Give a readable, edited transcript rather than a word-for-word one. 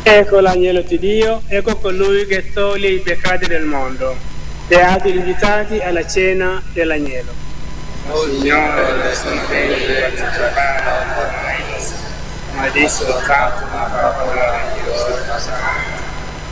Ecco l'agnello di Dio, ecco colui che toglie i peccati del mondo. Beati gli invitati alla cena dell'agnello. O Signore, sono degno di partecipare alla tua messa, ma adesso canto una parola di Dio.